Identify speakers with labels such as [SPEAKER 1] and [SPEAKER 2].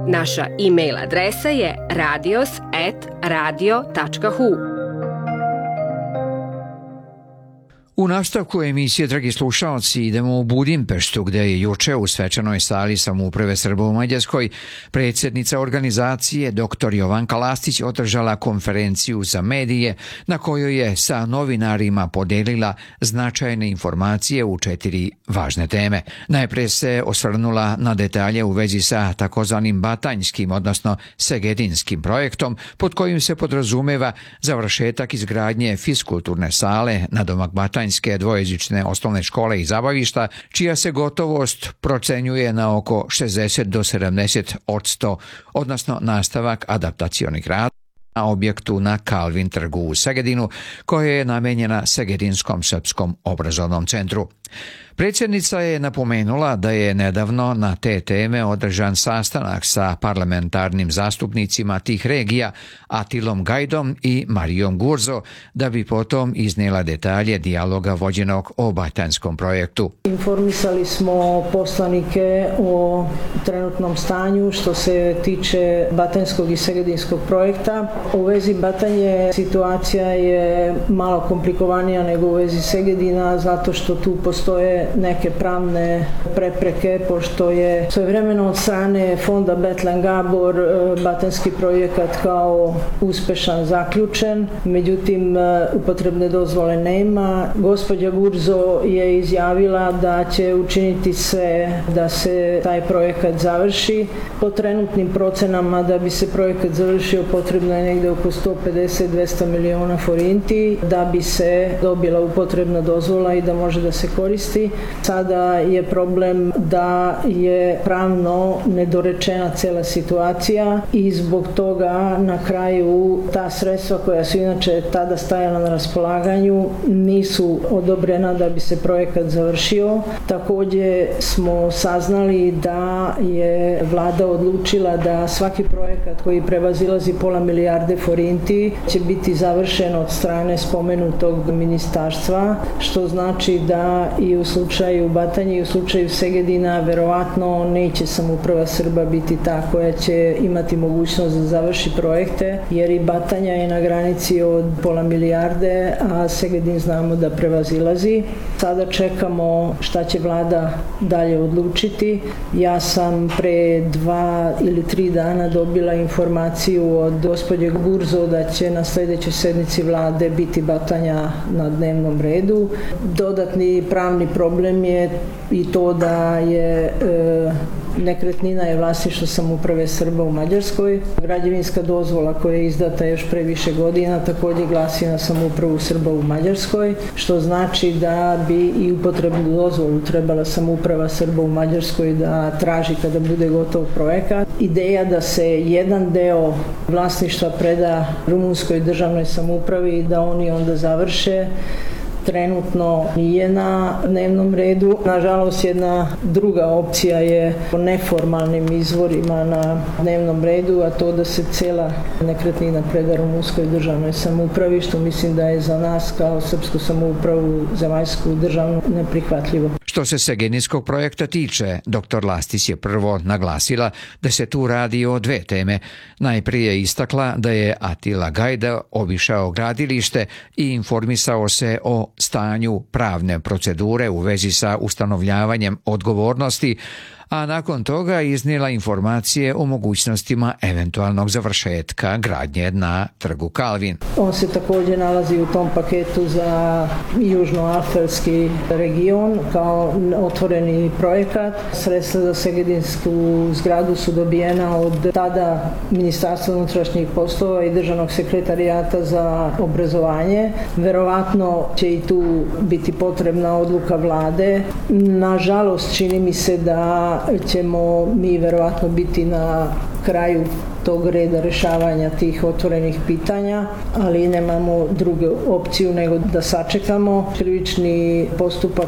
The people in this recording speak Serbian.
[SPEAKER 1] Naša e-mail adresa je radios@radio.hu.
[SPEAKER 2] U nastavku emisije, dragi slušalci, idemo u Budimpeštu, gde je juče u svečanoj sali Samouprave Srba u Mađarskoj predsjednica organizacije dr. Jovanka Lastić održala konferenciju za medije na kojoj je sa novinarima podelila značajne informacije u 4 važne teme. Najprije se osvrnula na detalje u vezi sa takozvanim batanjskim, odnosno segedinskim projektom, pod kojim se podrazumeva završetak izgradnje fiskulturne sale nadomak Batanjske dvojezične osnovne škole i zabavišta, čija se gotovost procenjuje na oko 60 do 70%, odnosno nastavak adaptacionih rada na objektu na Kalvin trgu u Segedinu, koja je namenjena Segedinskom srpskom obrazovnom centru. Predsjednica je napomenula da je nedavno na te teme održan sastanak sa parlamentarnim zastupnicima tih regija, Atilom Gajdom i Marijom Gurzo, da bi potom iznijela detalje dijaloga vođenog o batanjskom projektu.
[SPEAKER 3] Informisali smo poslanike o trenutnom stanju što se tiče batanjskog i segedinskog projekta. U vezi Batanje situacija je malo komplikovanija nego u vezi Segedina, zato što tu postoje neke pravne prepreke, pošto je svojevremeno od strane fonda Betlen Gabor batanjski projekat kao uspešan zaključen, međutim upotrebne dozvole nema. Gospođa Gurzo je izjavila da će učiniti sve da se taj projekat završi. Po trenutnim procenama da bi se projekat završio potrebno je negde oko 150-200 miliona forinti da bi se dobila upotrebna dozvola i da može da se koristi. Sada je problem da je pravno nedorečena cela situacija i zbog toga na kraju ta sredstva koja su inače tada stajala na raspolaganju nisu odobrena da bi se projekat završio. Takođe smo saznali da je vlada odlučila da svaki projekat koji prevazilazi pola milijarde forinti će biti završen od strane spomenutog ministarstva, što znači da i u slučaju Batanje i u slučaju Segedina verovatno neće Samouprava Srba biti ta koja će imati mogućnost da završi projekte, jer i Batanja je na granici od pola milijarde, a Segedin znamo da prevazilazi. Sada čekamo šta će vlada dalje odlučiti. Ja sam pre 2 ili 3 dana dobila informaciju od gospođe Gurzo da će na sledećoj sednici vlade biti Batanja na dnevnom redu. Dodatni pravni problem je i to da je nekretnina je vlasništvo Samouprave Srba u Mađarskoj. Građevinska dozvola koja je izdata još pre više godina takođe glasi na Samoupravu Srba u Mađarskoj, što znači da bi i upotrebnu dozvolu trebala Samouprava Srba u Mađarskoj da traži kada bude gotov projekat. Ideja da se jedan deo vlasništva preda rumunskoj državnoj samoupravi i da oni onda završe trenutno nije na dnevnom redu. Nažalost, jedna druga opcija je po neformalnim izvorima na dnevnom redu, a to da se cela nekretnina preda rumunskoj državnoj samoupravi, što mislim da je za nas kao srpsku samoupravu zemaljsku državnu neprihvatljivo.
[SPEAKER 2] Što se segedinskog projekta tiče, dr. Lastić je prvo naglasila da se tu radi o 2 teme. Najprije je istakla da je Atila Gajda obišao gradilište i informisao se o stanju pravne procedure u vezi sa ustanovljavanjem odgovornosti, a nakon toga iznijela informacije o mogućnostima eventualnog završetka gradnje na trgu Kalvin.
[SPEAKER 3] On se takođe nalazi u tom paketu za južnoalfalski region kao otvoreni projekat. Sredstva za segedinsku zgradu su dobijena od tada Ministarstva unutrašnjih poslova i Državnog sekretarijata za obrazovanje. Verovatno će i tu biti potrebna odluka vlade. Nažalost, čini mi se da ćemo mi verovatno biti na kraju tog reda rešavanja tih otvorenih pitanja, ali nemamo drugu opciju nego da sačekamo. Krivični postupak